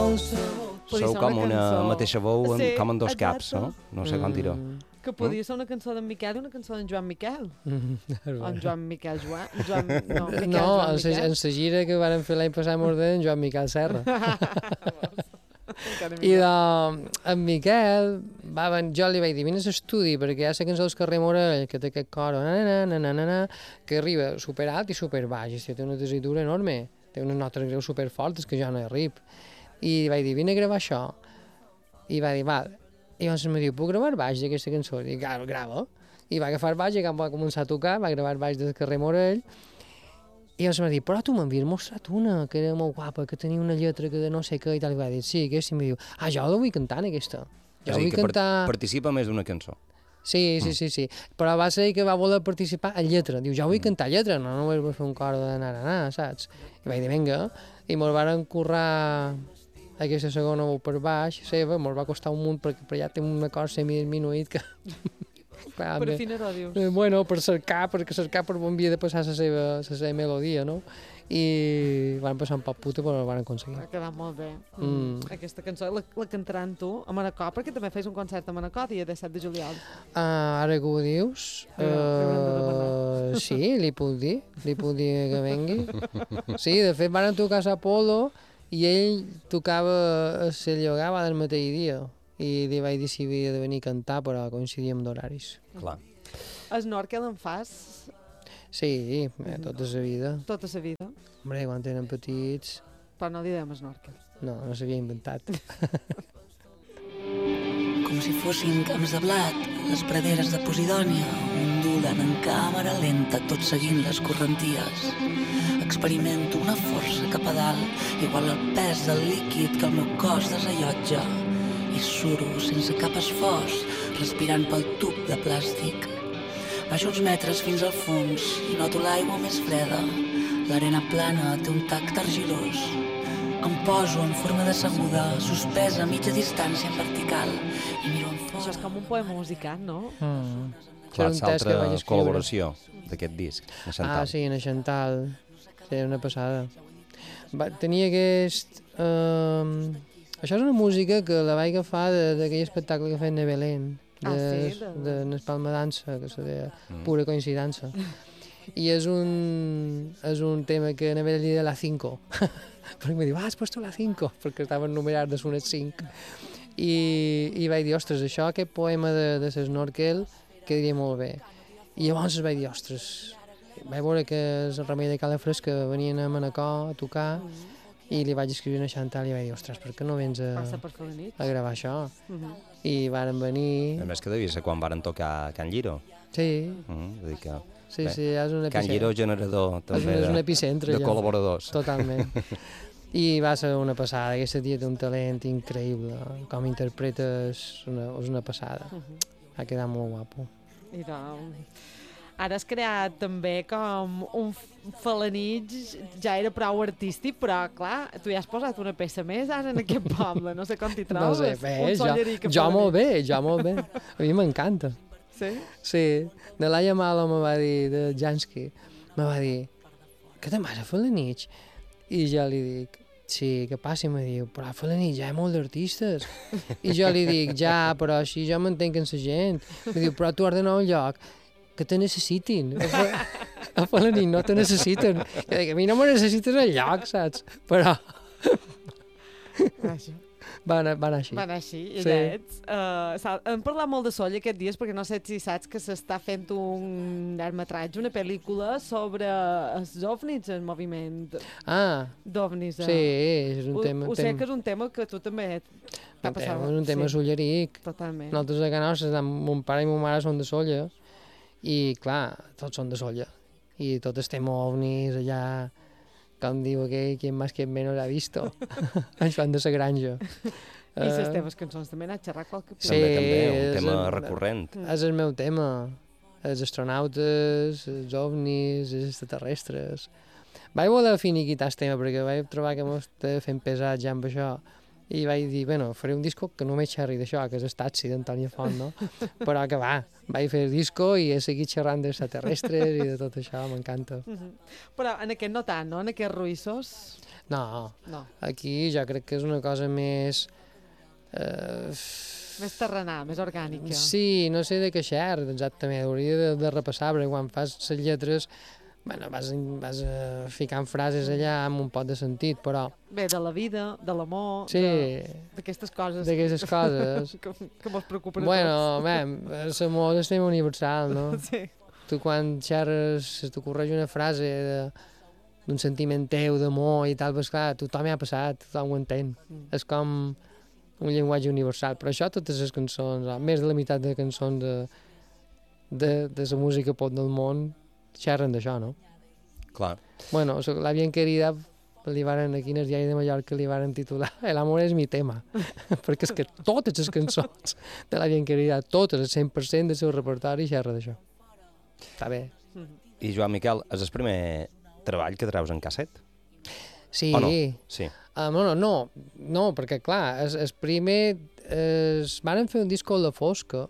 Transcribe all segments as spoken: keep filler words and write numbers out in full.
Sou com una mateixa veu, Sí, com en dos caps, exacte. no? No sé com dir-ho. Que podia ser una cançó d'en Miquel i una cançó d'en Joan Miquel. O en Joan Miquel Joan. Joan no, Miquel No, Joan en sa- Miquel. en la gira que varen fer l'any passat mos deien Joan Miquel Serra. Encara I millor. de, en Miquel, va, ben, jo li vaig dir, vine a l'estudi, perquè hi ha la cançó dels Carrer Morell, que té aquest coro, na, na, na, na, na, na, que arriba super alt i super baix, i té una tessitura enorme, té unes notes greus super fortes que jo no hi arrib. I vaig dir, vine a gravar això. I va dir, val. I llavors em diu, puc gravar baix d'aquesta cançó? I dic, grava, grava. I va agafar baix i quan va començar a tocar, va gravar baix del Carrer Morell. I llavors em va dir, però tu m'havies mostrat una, que era molt guapa, que tenia una lletra que de no sé què, i tal. I va dir, sí, aquesta. I em diu, ah, jo la vull cantar, en aquesta. Jo És a dir, vull que cantar... par participa més d'una cançó. Sí, sí, sí, sí. Però va ser que va voler participar en lletra. Diu, jo vull cantar lletra, no només vull fer un cor de na-na-na, saps? I vaig dir, vinga. I me'l varen currar aquesta segona veu per baix, seva, me'l va costar un munt perquè per allà té un acord semidisminuït que... Clar, Per bé, afinar-ho, dius. eh, bueno, per cercar, perquè cercar per on havia de passar la seva, la seva melodia, no? I van passar un poc puta, però ho van aconseguir. Va quedar molt bé. Mm. Mm. Aquesta cançó la, la cantaran tu a Manacor, perquè també fes un concert a Manacor dia disset de juliol. Uh, ara que ho dius, Li haurem de uh, sí, li puc dir, li puc dir que vengui. Sí, de fet, van tocar a Apolo i ell tocava a la Llogava del mateix dia. I li vaig dir si havia de venir a cantar, però coincidíem d'horaris. Clar. Snorkel en fas Sí, eh, tota la vida. tota la vida, Hombre, quan tenen petits, però no li dèiem snorkel. no, no s'havia inventat. Com si fossin camps de blat, les praderes de Posidònia ondulen en càmera lenta, tot seguint les correnties. Experimento una força cap a dalt, igual al pes del líquid que el meu cos desallotja. I suro sense cap esforç, respirant pel tub de plàstic. Baixo uns metres fins al fons i noto l'aigua més freda. L'arena plana té un tacte argilós. Em poso en forma de seguda, suspesa a mitja distància en vertical i miro en fora. Això és com un poema musicat, no? Mm. Clar, Era un test que l'altra vaig escriure. col·laboració d'aquest disc, de Chantal. Ah, sí, en Chantal. Sí, era una passada. Va, tenia aquest... Uh, això és una música que la vaig agafar de- d'aquell espectacle que feien a Belén, de, Ah, sí? De- de Nespalma Dansa, que se deia Mm. Pura Coincidència. I és un, és un tema que a Belén li deia la cinco. Perquè em diu, ah, has puesto la cinco, perquè estaven numerats de unes cinc. I, I vaig dir, ostres, això, aquest poema de, de l'Snorkel, quedaria molt bé. I llavors vaig dir, ostres, vaig veure que el Remei de Cala Fresca venien a Manacor a tocar i li vaig escriure a Chantal i vaig dir, ostres, per què no vens a, Passa per fer la nit. a gravar això? Uh -huh. I varen venir... A més que devia ser quan varen tocar Can Lliro. Sí, Mm, vull dir que sí, Bé, sí, és un Can Lliro epicentre. generador És també un, és un de, epicentre, de allò. col·laboradors. Totalment. I va ser una passada, aquesta tia té un talent increïble, com interpreta és una, és una passada, Uh -huh. ha quedat molt guapo. I doncs, ara has creat també com un falanitx, ja era prou artístic, però clar, tu ja has posat una peça més ara en aquest poble, no sé com t'hi No trobes. sé, bé, un jo, solleric a jo Felanitx. molt bé, jo molt bé. A mi m'encanta. Sí? Sí, de Laia Malo me va dir, de Jansky, me va dir, que te'n vas a Felanitx? I jo li dic, sí, què passa? I me diu, però a Felanitx ja hi ha molt d'artistes. I jo li dic, ja, però així jo m'entenc amb la gent. Me diu, però tu has d'anar a un lloc que te necessitin. A, Fe a Felanitx no te necessiten. Jo dic, a mi no me necessiten al lloc, saps? Però Vaja. va anar, va anar així. Va anar així, i Sí. allà ets. Uh, hem parlat molt de Soll aquests dies perquè no sé si saps que s'està fent un llargmetratge, una pel·lícula sobre els ovnis en moviment Ah, d'ovnis. eh? sí, és un ho, tema... ho sé tem- que és un tema que tu també t'ha un passat. tema, és un tema sí, solleric. totalment. Nosaltres a Canós, mon pare i mon mare són de Solla i, clar, tots són de Solla. I tot estem ovnis allà, com diu aquell, quien más quien menos ha visto. Ens fan de la granja. I les Eh, teves cançons també n'has xerrat qualque Sí, També, també, un és tema el- recurrent. És el meu tema. Els astronautes, els ovnis, els extraterrestres. Vaig voler finiquitar el tema perquè vaig trobar que m'estava fent pesat ja amb això. I vaig dir, bueno, faré un disco que només xerri d'això, que és el taxi d'Antònia Font, no? Però que va, vaig fer el disco i he seguit xerrant d'extraterrestres i de tot això, m'encanta. Mhm. Però en aquest no tant, no? En aquests ruïssos. No, No. aquí jo crec que és una cosa més... Eh, Més terrenal, més orgànica. sí, no sé de què xer, exactament, hauria de, de repassar, perquè quan fas les lletres, bueno, vas, vas uh, ficant frases allà amb un pot de sentit, però... Bé, de la vida, de l'amor, Sí, de- d'aquestes coses. d'aquestes coses. que, que mos preocupen a Bueno, bé, l'amor és tema universal, no? tots. Sí. Tu quan xerres, si t'ocorreix una frase de- d'un sentiment teu, d'amor i tal, pues clar, tothom hi ha passat, tothom ho entén. Mm. És com un llenguatge universal. Per això totes les cançons, o més de la meitat de cançons de, de, de la música pop del món xerren d'això, no? Clar. Bueno, so- la Bien Querida li varen, aquí en el diari de Mallorca li varen titular El amor és mi tema, perquè és que totes les cançons de la Bien Querida, totes, el cent per cent del seu repertori xerra d'això. Està bé. I Joan Miquel, és el primer treball que treus en casset? Sí. O no? Sí. Uh, no, no, no, no, perquè clar, es, es primer es varen fer un disco a la fosca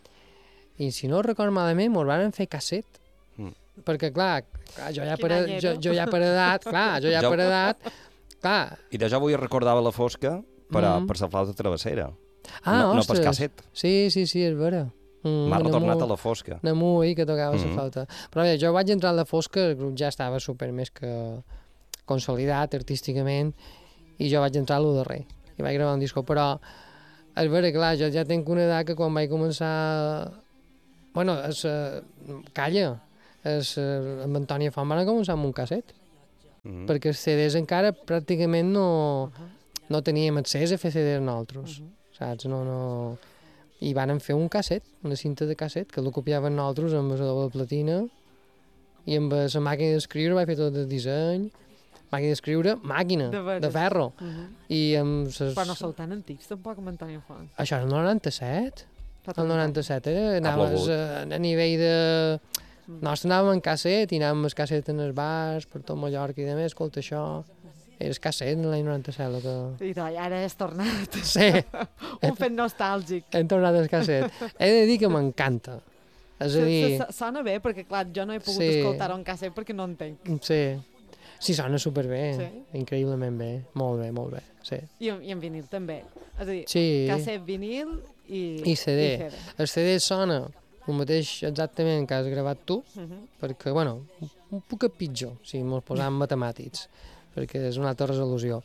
i si no recordo malament mos varen fer casset Mm. perquè clar, clar jo, ja Quin per, any jo, era? jo ja per edat clar, jo ja Jo- per edat clar, I d'això avui recordava la fosca per, a, Mm. per la flauta travessera. ah, no, no ostres, per casset. sí, sí, sí, és vera. Mm, M'ha retornat Namu- a la fosca. Namu, ahir que tocava la Mhm. flauta. Però bé, jo vaig entrar a la fosca, el grup ja estava super més que consolidat artísticament, i jo vaig entrar a lo darrer, i vaig gravar un disco, però és vera, clar, jo ja tenc una edat que quan vaig començar... Bueno, és, uh, calla, és, uh, amb Antònia Font van començar amb un casset, Mm. perquè els C Ds encara pràcticament no, no teníem accés a fer C Ds nosaltres, Mhm. saps? No, no... I van fer un casset, una cinta de casset, que lo copiaven nosaltres amb la doble platina, i amb la màquina d'escriure vaig fer tot el disseny, màquina d'escriure, màquina, De de, veres. ferro, Mhm. i amb ses... Però no sou tan antics, tampoc, amb Antoni Font. Això era el noranta-set? Fa El tant noranta-set era, anaves plogut. a, a nivell de... Mm. Nosaltres anàvem en casset i anàvem amb casset en els bars, per tot Mallorca i demés, escolta això, era el casset en l'any noranta-set, el que... I doncs, ara és tornat. Sí, Un fet nostàlgic. hem tornat al casset. He de dir que m'encanta. És a dir, S- s- Sona bé, perquè clar, jo no he pogut Sí. escoltar-ho en casset perquè no entenc. sí, sí, sona superbé, Sí? increïblement bé, molt bé, molt bé, sí. I, en- I en vinil també. És a dir, Sí, casset, vinil i, I C D. I C D. el C D sona el mateix exactament que has gravat tu, Mhm. perquè, bueno, un, un poc pitjor, si mos posam matemàtics, perquè és una altra resolució.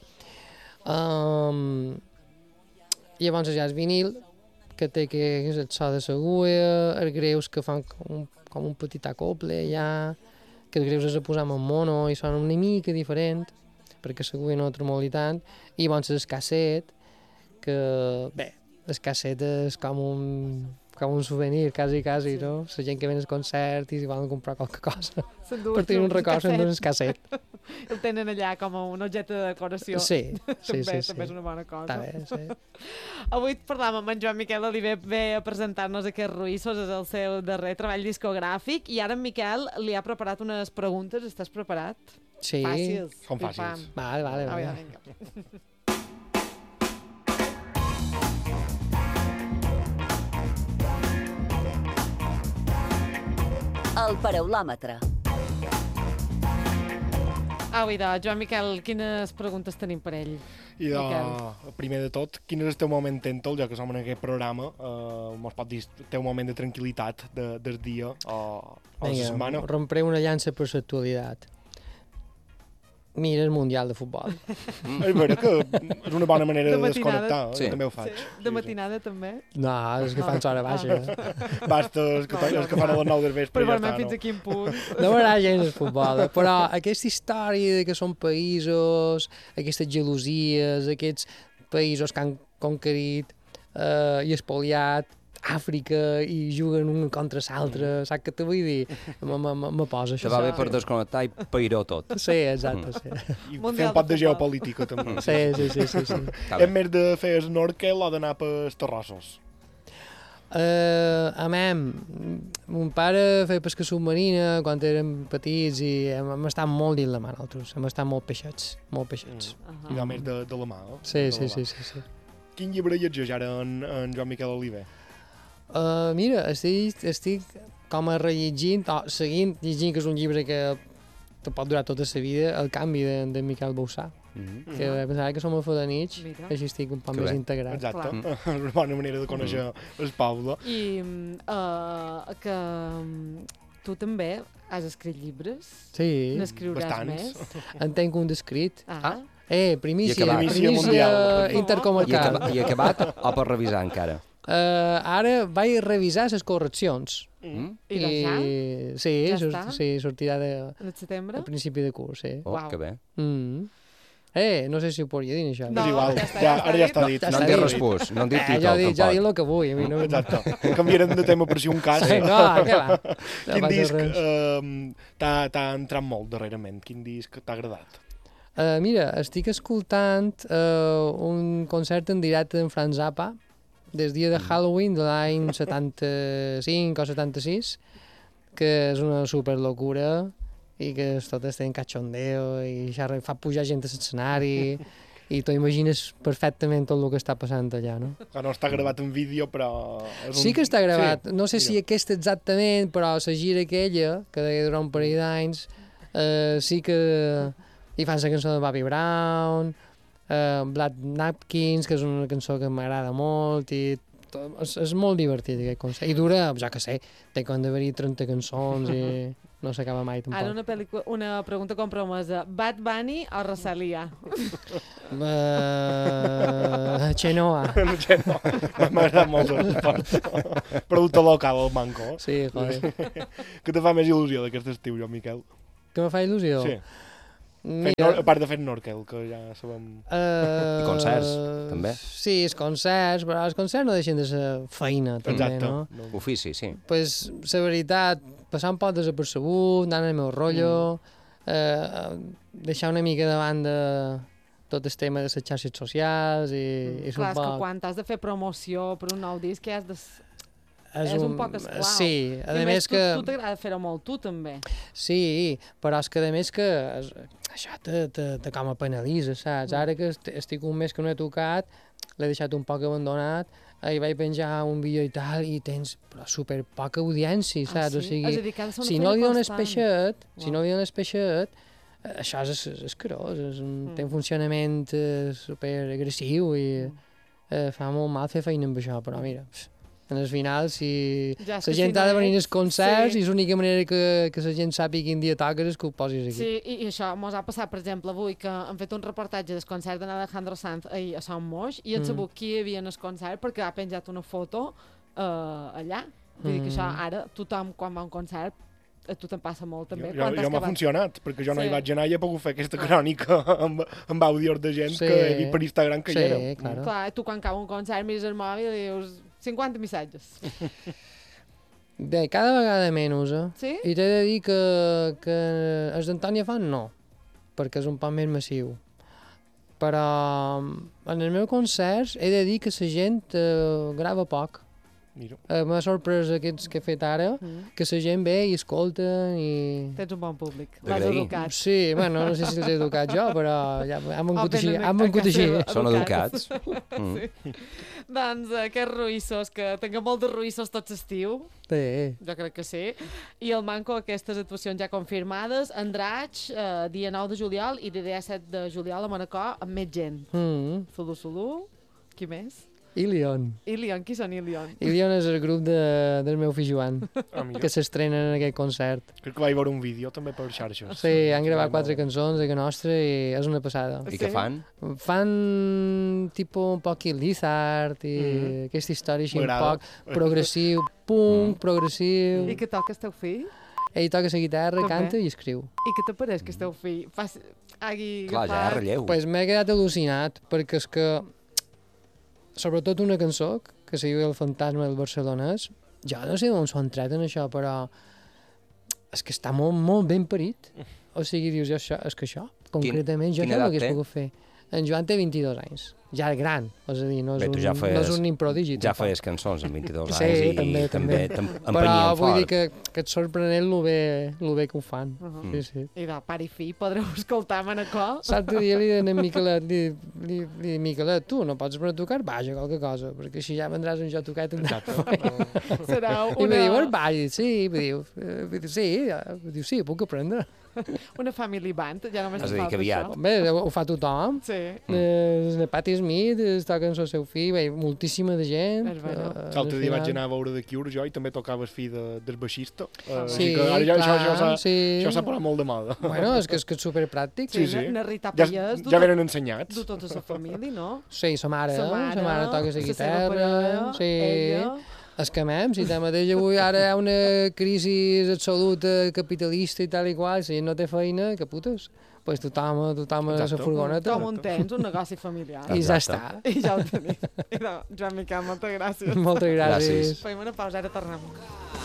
Um, llavors ja és vinil, que té que és el so de l'agulla, els greus que fan com un, com un petit acople allà, que els greus es posam en mono i sonen una mica diferent, perquè l'agulla no tremoli tant, i llavors el casset, que, bé, el casset és com un, com un souvenir, quasi, quasi, Sí. no? La gent que ven al concert i si volen comprar qualque cosa S'enduen per tenir un els record, s'enduen el cassets. casset. El tenen allà com a un objecte de decoració. Sí, sí, també, sí, sí. també és una bona cosa. Està bé, sí. Avui parlàvem amb en Joan Miquel Oliver, ve a presentar-nos aquest Ruïssos, és el seu darrer treball discogràfic, i ara en Miquel li ha preparat unes preguntes. Estàs preparat? Sí. Fàcils. Són pim, fàcils. pam. Vale, vale, Ah, vale. ja, vinga. El paraulòmetre. Au, idò, Joan Miquel, quines preguntes tenim per ell? I de, Miquel. primer de tot, quin és el teu moment tèntol, ja que som en aquest programa, eh, mos pot dir el teu moment de tranquil·litat de, del dia o, o de la setmana? rompré una llança per l'actualitat. Mira el Mundial de Futbol. És veritat que és una bona manera De de, matinada. desconnectar, eh? Sí. Jo també ho faig. Sí, de matinada també? No, és que fan hora baixa. Basta, els que, els que fan a les nou del vespre, Però ja veurem està, fins a no? quin punt. No m'agrada gens el futbol, eh? Però aquesta història de que són països, aquestes gelosies, aquests països que han conquerit eh, i espoliat Àfrica i juguen un contra l'altre, saps què te vull dir? Me, me, me, me posa Te això. va bé per desconnectar i pairó tot. Sí, exacte, sí. I Mundial fer un pot de de futbol. geopolítica, també. Sí, sí, sí, sí, sí. Està És bé. més de fer snorkel o d'anar per terrossos? Uh, amem, mon pare feia pesca submarina quan érem petits i hem, hem estat molt dins la mà nosaltres, hem estat molt peixets, molt peixets. Uh I a més de, de la mà, eh? Sí, De sí, la sí, mà. sí, sí. Quin llibre llegeix ara en, en Joan Miquel Oliver? Uh, mira, estic, estic com a rellegint, o seguint, llegint, que és un llibre que te pot durar tota la vida, El canvi de, de Miquel Bausà. Mhm. que pensava que som a Fodanich, Mira. així estic un poc Que més bé. integrat. Exacte. Mm. És una bona manera de conèixer el poble. I uh, que um, tu també has escrit llibres? Sí, N'escriuràs bastants. més? en tenc un descrit. Ah, Ah. Eh, primícia, I acabat. Primícia primícia mundial. I, intercomarcal. acaba, I acabat o per revisar encara? Uh, ara vaig revisar les correccions. Mm? I de ja? Sí, Ja sort, està? sí, sortirà de, En el setembre? a principi de curs, sí. Oh, Uau. que bé. Mm. Eh, no sé si ho podria dir, això. No, és igual, ja està, ja, ja està ara ja està dit. dit. Ja No està en diu dit. respús, no en diu Eh, ja títol, dic, ja dic tampoc. el que vull. A mi no... Exacte. Canviarem de tema per si un cas. Sí, no, què va? No Quin passa disc res. eh, t'ha t'ha entrat molt darrerament? Quin disc t'ha agradat? Uh, mira, estic escoltant uh, un concert en directe d'en Frank Zappa des dia de Halloween de l'any setanta-cinc o setanta-sis, que és una super locura i que tot està en cachondeo i xerra, fa pujar gent a l'escenari i t'ho imagines perfectament tot el que està passant allà, no? Ah, no està gravat en vídeo, però... És un... Sí que està gravat, Sí, no sé si mira. aquesta exactament, però la gira aquella, que deia durant un parell d'anys, eh, sí que hi fan la cançó de Bobby Brown, eh, Black Napkins, que és una cançó que m'agrada molt, i tot, és, és molt divertit aquest concert. I dura, ja que sé, té com d'haver-hi trenta cançons i no s'acaba mai tampoc. Ara una, pel·lícula, una pregunta compromesa. Bad Bunny o Rosalia? Uh, Xenoa. No sé, no. M'ha agradat molt la resposta. Producte local, el manco. Sí, joder. Què te fa més il·lusió d'aquest estiu, jo, Miquel? Que me fa il·lusió? Sí. Fent Mira, nor- a part de fer Norquel, que ja sabem... Uh, I concerts, també. Sí, els concerts, però els concerts no deixen de ser feina, també, Exacte. no? No. Ofici, sí. Pues, la veritat, passar un poc desapercebut, anar al meu rotllo, mm. eh, deixar una mica de banda tot el tema de les xarxes socials i, i és Clar, un és que poc... quan has de fer promoció per un nou disc ja has de... És, és un poc esclau. Sí, a I més tu, que... tu t'agrada fer-ho molt, tu també. Sí, però és que a més que es, això te, te, te com a penalitza, saps? Mm. Ara que est estic un mes que no he tocat, l'he deixat un poc abandonat, i vaig penjar un vídeo i tal, i tens però super poca audiència, saps? Ah, sí? O sigui, és a dir, que ha de ser una si feina no li dones constant. peixet, si Uau. no li dones peixet, eh, això és, és escarós, és un, Mm. té un funcionament eh, super agressiu i Mm. eh, fa molt mal fer feina amb això, però mira, pff, en el final, si Ja, és la que gent si ha no de venir ets- als concerts sí. i és l'única manera que, que la gent sàpiga quin dia toques és que ho posis aquí. Sí, i, i això mos ha passat, per exemple, avui, que han fet un reportatge del concert d'Alejandro Sanz ahir a Sant Moix i han Mm. sabut qui hi havia en el concert perquè ha penjat una foto eh, allà. Vull dir que això Mm. ara tothom, quan va a un concert, a tu te'n passa molt també. Jo, quan jo t'has m'ha acabat. funcionat, perquè jo no Sí. hi vaig anar i he pogut fer aquesta crònica amb, amb àudios de gent Sí. que he vist per Instagram que Sí, hi era. claro. Clar, tu quan cau un concert mires el mòbil i dius cinquanta missatges. Bé, cada vegada menys, eh? Sí? I t'he de dir que, que els d'Antònia fan no, perquè és un poc més massiu. Però en els meus concerts he de dir que la gent eh, grava poc. Mira. Eh, M'ha sorprès aquests que he fet ara, Mm. que la gent ve i escolta i... Tens un bon públic. D'agrair. L'has educat. Sí, bueno, no sé si els he educat jo, però ja han vengut O així. venen a- Han a vengut casa així. seva. Són Educats. educats. Mm. Sí. Doncs eh, aquests ruïssos, que tinguem molt de ruïssos tot l'estiu, Sí. jo crec que sí. I el Manco, aquestes actuacions ja confirmades, Andratx, eh, dia nou de juliol, i dia set de juliol a Manacor, amb més gent. Mm. Sulu Sulu, qui més? Ilion. Ilion, qui són Ilion? Ilion és el grup de, del meu fill Joan, Ah, mira. que s'estrena en aquest concert. Crec que vaig veure un vídeo també per xarxes. Sí, han gravat quatre cançons de que nostra i és una passada. I Sí? què fan? Fan tipus un poc Kill Lizard i Mhm. aquesta història així un M'agrada. poc progressiu, punk, progressiu. I què toca el teu fill? Ell toca la guitarra, També. canta i escriu. I què t'apareix que el teu fill faci, hagi Clar, ja hi ha agafat... relleu. Pues m'he quedat al·lucinat, perquè és que, sobretot una cançó, que se diu El fantasma del barcelonès, jo no sé d'on s'ho han tret en això, però és que està molt, molt ben parit. O sigui, dius, això, és que això, concretament, jo quina això edat l'hagués té? pogut fer. En Joan té vint-i-dos anys, ja és gran, és a dir, no és, Bé, tu un, ja no feies- és un nin prodigi. Ja tampoc. feies cançons amb vint-i-dos Sí, anys i també, també també. t'em- Però empenyien vull dir fort. que, que et sorprenent lo bé, lo bé que ho fan. Uh -huh. Mm. Sí, sí. I de pare i fill podreu escoltar Manacor. L'altre dia li deien a Miquelet, li, li, li dic, Miquelet, tu no pots aprendre a tocar? Vaja, qualque cosa, perquè així ja vendràs un jo tocat. Exacte. Serà I me diu, una... el ball? Sí, me diu, eh, me diu sí, ja. Me diu, sí, puc aprendre. Una family band, ja només És a ens dir, falta que aviat. això. Bé, ho fa tothom. Sí. Eh, el Patti Smith es toca amb el seu fill, bé, moltíssima de gent. És bueno. eh, L'altre al dia vaig final- anar a veure The Cure jo i també tocava el fill de, del baixista. Uh, Sí, que ara ja, clar, això, això s'ha sí. això s'ha posat molt de moda. Bueno, és que és, que és superpràctic. Sí, sí. Na Rita Ja, Pallès, du ja tot- venen ensenyats. Du tota la família, no? Sí, sa mare, Sa sa mare, mare, toca la sa seva guitarra, parella, sí. ella. És que, mem, si tanmateix avui ara hi ha una crisi absoluta capitalista i tal i qual, si no té feina, que putes? Pues tothom, tothom a la Exacte. furgoneta. Com un tens, un negoci familiar. I ja Exacte. està. I ja ho tenim. I no, Joan Miquel, moltes gràcies. Moltes gràcies. Gràcies. Fem una pausa, ara tornem.